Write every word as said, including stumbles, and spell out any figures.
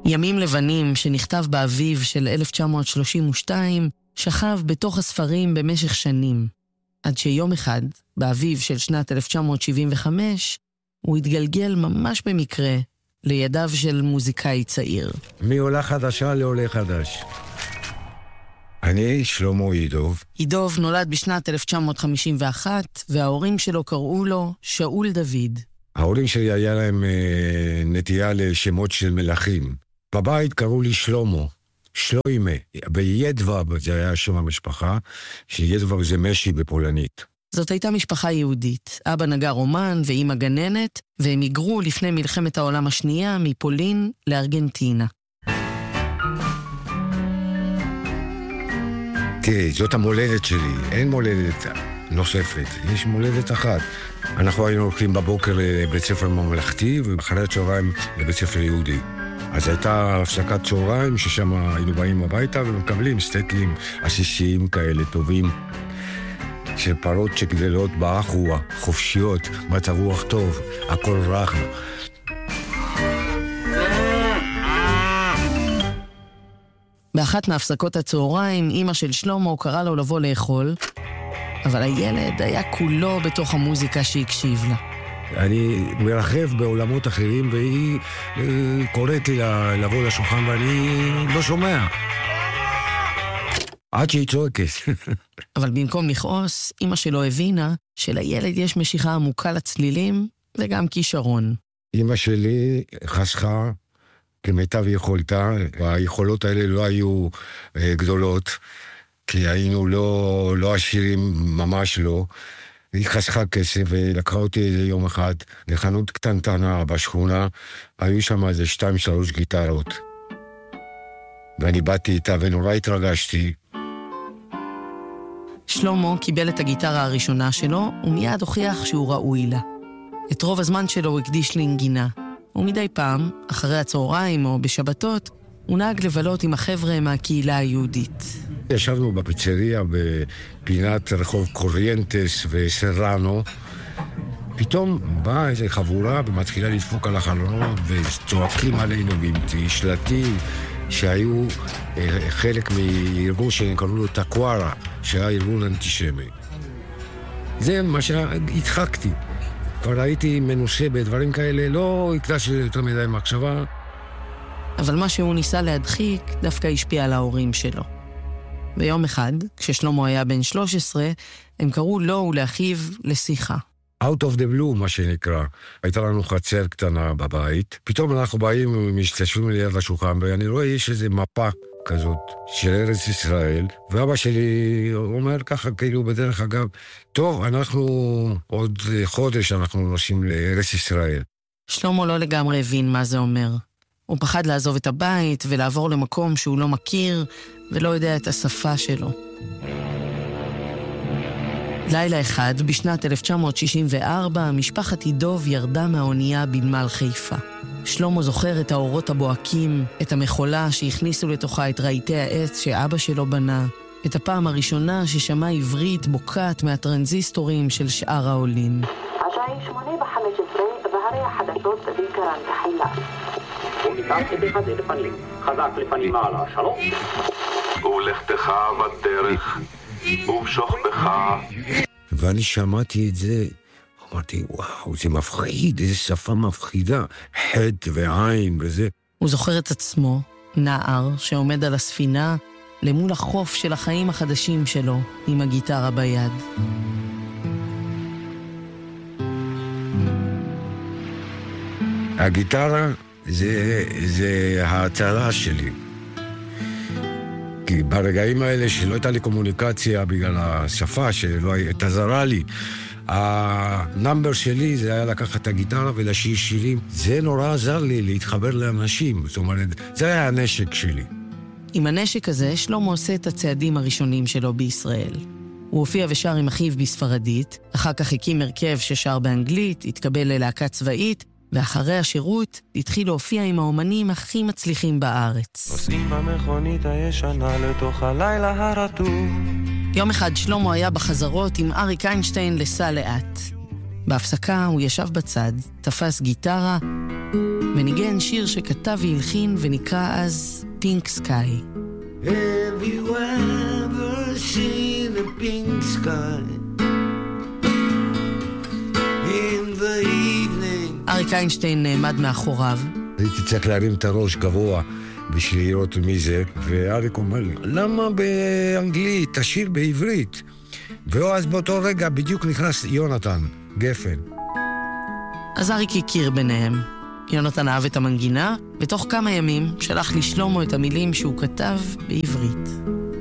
ימים לבנים, שנכתב באביב של אלף תשע מאות שלושים ושתיים, שכב בתוך הספרים במשך שנים. עד שיום אחד, באביב של שנת אלף תשע מאות שבעים וחמש, הוא התגלגל ממש במקרה לידיו של מוזיקאי צעיר. מעולה חדשה לעולה חדש. אני שלמה ידוב. ידוב נולד בשנת אלף תשע מאות חמישים ואחת, וההורים שלו קראו לו שאול דוד. ההורים שלי היה להם אה, נטייה לשמות של מלכים. בבית קראו לי שלמה, שלוימה, וידווה, זה היה שם המשפחה, שידווה זה משי בפולנית. זאת הייתה משפחה יהודית. אבא נגר רומן ואמא גננת, והם היגרו לפני מלחמת העולם השנייה מפולין לארגנטינה. תראי, זאת המולדת שלי, אין מולדת נוספת, יש מולדת אחת. אנחנו היינו הולכים בבוקר לבית ספר ממלכתי, ואחרי הצהריים לבית ספר יהודי. אז הייתה הפסקת צהריים, ששם היינו באים הביתה ומקבלים סטייטלים עסיסיים כאלה טובים, של פרות שגדלות באחווה, חופשיות, מצב רוח טוב, הכל רך. באחת מהפסקות הצהריים, אמא של שלמה קרא לו לבוא לאכול, אבל הילד היה כולו בתוך המוזיקה שהקשיב לה. אני מרחב בעולמות אחרים, והיא קוראת לי לבוא לשולחן, ואני לא שומע. עד שהיא צועקת. אבל במקום לכעוס, אמא שלו הבינה שלילד יש משיכה עמוקה לצלילים וגם כישרון. אמא שלי חסכה כמיטב יכולתה, והיכולות האלה לא היו גדולות, כי היינו לא, לא עשירים, ממש לא. היא חסכה כסף ולקחה אותי איזה יום אחד לחנות קטנטנה בשכונה, היו שם איזה שתיים שלוש גיטרות. ואני באתי איתה ונורא התרגשתי. שלמה קיבל את הגיטרה הראשונה שלו, ומיד הוכיח שהוא ראוי לה. את רוב הזמן שלו הוא הקדיש לנגינה, ומדי פעם, אחרי הצהריים או בשבתות, הוא נהג לבלות עם החבר'ה מהקהילה היהודית. ישבנו בפיצריה בפינת רחוב קוריינטס וסרנו. פתאום באה איזו חבורה ומתחילה לדפוק על החלונות וצועקים עלינו עם שלטים שהיו חלק מארגון שקראו לו טקוארה, שהיה ארגון אנטישמי. זה מה שהדחקתי. כבר הייתי מנוסה בדברים כאלה, לא הקדש יותר מדי מחשבה. אבל מה שהוא ניסה להדחיק דווקא השפיע על ההורים שלו. ביום אחד, כששלמה היה בן שלוש עשרה, הם קראו לו ולאחיו לשיחה. Out of the blue, מה שנקרא. הייתה לנו חצר קטנה בבית. פתאום אנחנו באים ומשתשבים ליד השולחן, ואני רואה יש איזו מפה כזאת של ארץ ישראל, ואבא שלי אומר ככה, כאילו בדרך אגב, טוב, אנחנו עוד חודש אנחנו נוסעים לארץ ישראל. שלמה לא לגמרי הבין מה זה אומר. הוא פחד לעזוב את הבית ולעבור למקום שהוא לא מכיר ולא יודע את השפה שלו. לילה אחד, בשנת אלף תשע מאות שישים וארבע, משפחת ידוב ירדה מהאונייה בנמל חיפה. שלמה זוכר את האורות הבוהקים, את המחולה שהכניסו לתוכה את רהיטי העץ שאבא שלו בנה, את הפעם הראשונה ששמע עברית בוקעת מהטרנזיסטורים של שאר העולים. השעה שמונה וחמש עשרה והרי החדשות בעיקרן תחילה. ומכאן את אחד לפנים, חזק לפנים מעלה, שלום. ולכתך בדרך, ובשוך בך. ואני שמעתי את זה, אמרתי, וואו, זה מפחיד, איזו שפה מפחידה, חד ועין וזה. הוא זוכר את עצמו, נער שעומד על הספינה, למול החוף של החיים החדשים שלו, עם הגיטרה ביד. הגיטרה זה, זה ההצלה שלי. כי ברגעים האלה שלא הייתה לי קומוניקציה בגלל השפה שלא הייתה זרה לי, הנאמבר שלי זה היה לקחת את הגיטרה ולשיר שירים. זה נורא עזר לי להתחבר לאנשים. זאת אומרת, זה היה הנשק שלי. עם הנשק הזה, שלמה עושה את הצעדים הראשונים שלו בישראל. הוא הופיע ושר עם אחיו בספרדית, אחר כך הקים הרכב ששר באנגלית, התקבל ללהקה צבאית, ואחרי השירות התחיל להופיע עם האומנים הכי מצליחים בארץ. נוסעים במכונית הישנה לתוך הלילה הרטוב. יום אחד שלמה היה בחזרות עם אריק איינשטיין לסע לאט. בהפסקה הוא ישב בצד, תפס גיטרה וניגן שיר שכתב והלחין ונקרא אז פינק סקאי. Have you ever seen a pink sky in the evening? אריק איינשטיין נעמד מאחוריו. הייתי צריך להרים את הראש גבוה בשביל לראות מי זה, ואריק אומר לי, למה באנגלית? תשאיר בעברית. ואז באותו רגע בדיוק נכנס יונתן גפן. אז אריק הכיר ביניהם. יונתן אהב את המנגינה, ותוך כמה ימים שלח לשלומו את המילים שהוא כתב בעברית.